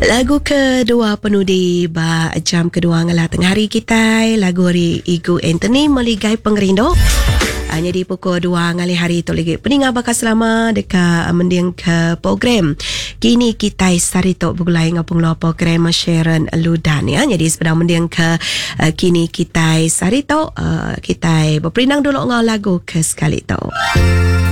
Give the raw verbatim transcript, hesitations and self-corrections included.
Lagu kedua penuh di ba jam kedua ngalah tengah hari kita. Lagu hari Igu Anthony meligai pengerindu. Hanya di pukul dua ngali hari tu lagi. Peningat bakal selama dekat mendiang ke program. Kini kita sarito begulai ngapung lo program Sharon Ludan ya. Jadi sedang mendiang ke uh, kini kita sarito uh, kita berperinang dulu ngau lagu ke sekali tu.